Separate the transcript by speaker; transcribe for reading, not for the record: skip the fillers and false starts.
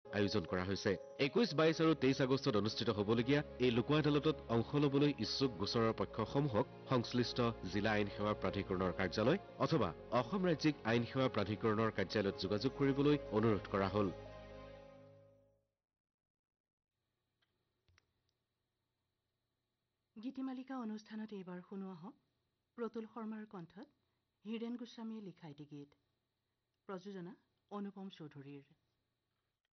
Speaker 1: আয়োজন কৰা হৈছে 21, 22 আৰু 23 আগষ্টত অনুষ্ঠিত হ'বলগীয়া এই লোক আদালতত অংশ ল'বলৈ ইচ্ছুক গোচৰৰ পক্ষসমূহক সংশ্লিষ্ট জিলা আইন সেৱা প্ৰাধিকৰণৰ কাৰ্যালয় অথবা অসম ৰাজ্যিক আইন সেৱা প্ৰাধিকৰণৰ কাৰ্যালয়ত যোগাযোগ কৰিবলৈ অনুৰোধ কৰা হ'ল।
Speaker 2: গীতিমালিকা অনুষ্ঠানত এইবাৰ শুনোৱা হওক প্ৰতুল শৰ্মাৰ কণ্ঠত হীৰেণ গোস্বামীয়ে লিখা এটি গীত। প্ৰযোজনা অনুপম চৌধুৰীৰ।